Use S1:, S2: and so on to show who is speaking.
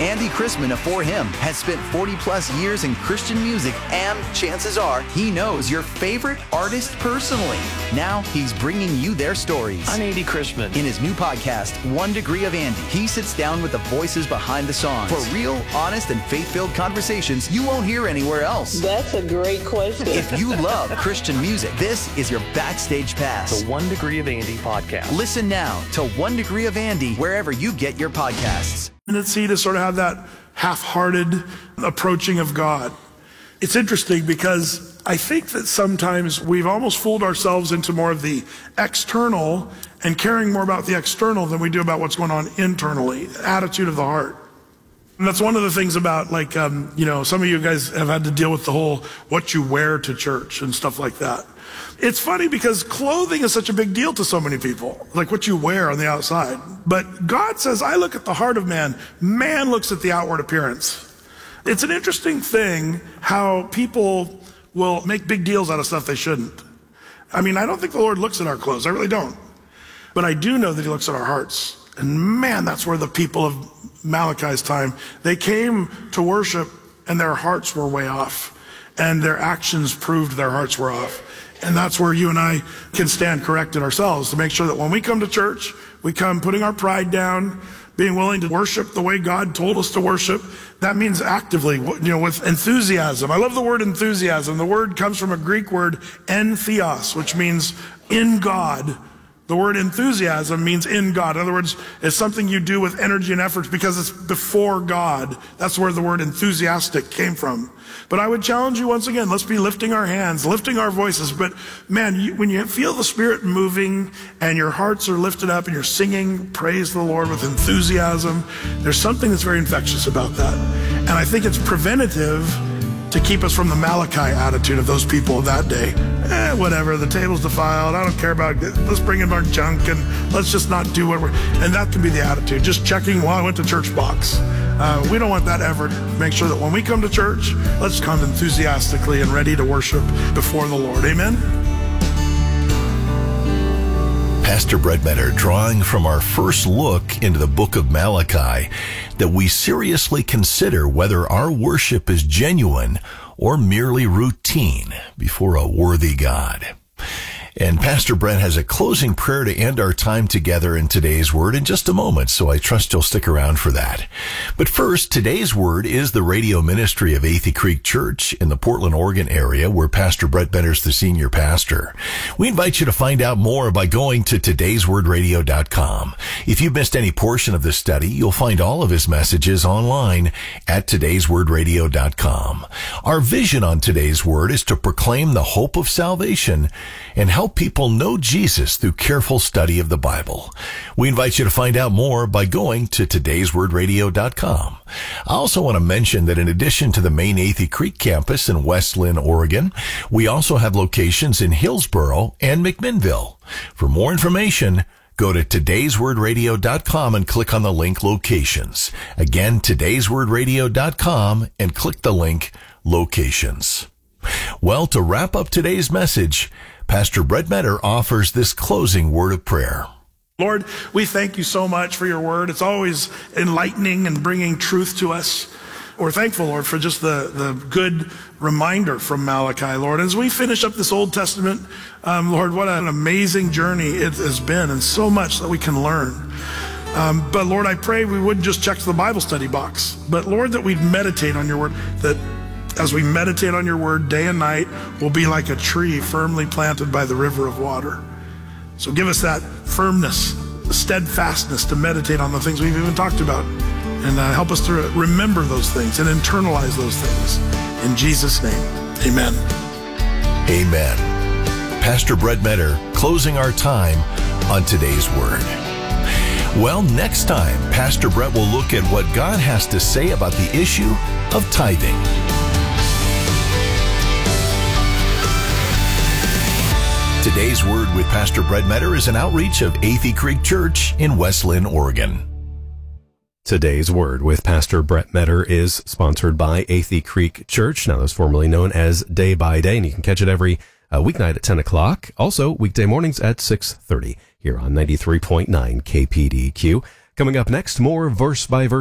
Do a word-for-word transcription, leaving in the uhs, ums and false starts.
S1: Andy Chrisman of For Him has spent forty plus years in Christian music, and chances are he knows your favorite artist personally. Now he's bringing you their stories.
S2: I'm Andy Chrisman.
S1: In his new podcast, One Degree of Andy, he sits down with the voices behind the songs for real, honest, and faith-filled conversations you won't hear anywhere else.
S3: That's a great question.
S1: If you love Christian music, this is your backstage pass.
S2: The One Degree of Andy podcast.
S1: Listen now to One Degree of Andy wherever you get your podcasts.
S4: Tendency to sort of have that half-hearted approaching of God. It's interesting because I think that sometimes we've almost fooled ourselves into more of the external and caring more about the external than we do about what's going on internally, attitude of the heart. And that's one of the things about, like, um, you know, some of you guys have had to deal with the whole what you wear to church and stuff like that. It's funny because clothing is such a big deal to so many people, like what you wear on the outside. But God says, I look at the heart of man. Man looks at the outward appearance. It's an interesting thing how people will make big deals out of stuff they shouldn't. I mean, I don't think the Lord looks at our clothes. I really don't. But I do know that he looks at our hearts. And man, that's where the people of Malachi's time, they came to worship and their hearts were way off. And their actions proved their hearts were off. And that's where you and I can stand corrected ourselves to make sure that when we come to church, we come putting our pride down, being willing to worship the way God told us to worship. That means actively, you know, with enthusiasm. I love the word enthusiasm. The word comes from a Greek word, entheos, which means in God. The word enthusiasm means in God. In other words, it's something you do with energy and effort because it's before God. That's where the word enthusiastic came from. But I would challenge you once again, let's be lifting our hands, lifting our voices. But man, you, when you feel the Spirit moving and your hearts are lifted up and you're singing praise the Lord with enthusiasm, there's something that's very infectious about that. And I think it's preventative to keep us from the Malachi attitude of those people of that day. Eh, whatever, the table's defiled, I don't care about it. Let's bring in our junk and let's just not do what we're, and that can be the attitude, just checking, well, I went to church box. Uh, we don't want that ever. Make sure that when we come to church, let's come enthusiastically and ready to worship before the Lord. Amen?
S5: Pastor Brett Meador drawing from our first look into the book of Malachi that we seriously consider whether our worship is genuine or merely routine before a worthy God. And Pastor Brent has a closing prayer to end our time together in today's Word in just a moment, so I trust you'll stick around for that. But first, today's Word is the radio ministry of Athey Creek Church in the Portland, Oregon area, where Pastor Brett Benner's the senior pastor. We invite you to find out more by going to todays word radio dot com. If you've missed any portion of this study, you'll find all of his messages online at todays word radio dot com. Our vision on today's Word is to proclaim the hope of salvation and help people know Jesus through careful study of the Bible. We invite you to find out more by going to todays word radio dot com. I also want to mention that in addition to the main Athey Creek campus in West Lynn, Oregon, we also have locations in Hillsboro and McMinnville. For more information, go to todays word radio dot com and click on the link Locations. Again, todays word radio dot com and click the link Locations. Well, to wrap up today's message, Pastor Brett Meador offers this closing word of prayer.
S4: Lord, we thank you so much for your word. It's always enlightening and bringing truth to us. We're thankful, Lord, for just the, the good reminder from Malachi, Lord. As we finish up this Old Testament, um, Lord, what an amazing journey it has been and so much that we can learn. Um, but Lord, I pray we wouldn't just check the Bible study box, but Lord, that we'd meditate on your word, that as we meditate on your word day and night, we'll be like a tree firmly planted by the river of water. So give us that firmness, the steadfastness to meditate on the things we've even talked about, and uh, help us to remember those things and internalize those things. In Jesus' name, amen.
S5: Amen. Pastor Brett Meador closing our time on today's Word. Well, next time, Pastor Brett will look at what God has to say about the issue of tithing. Today's Word with Pastor Brett Meador is an outreach of Athey Creek Church in West Lynn, Oregon.
S6: Today's Word with Pastor Brett Meador is sponsored by Athey Creek Church, now that's formerly known as Day by Day, and you can catch it every uh, weeknight at ten o'clock, also weekday mornings at six thirty here on ninety-three point nine K P D Q. Coming up next, more verse by verse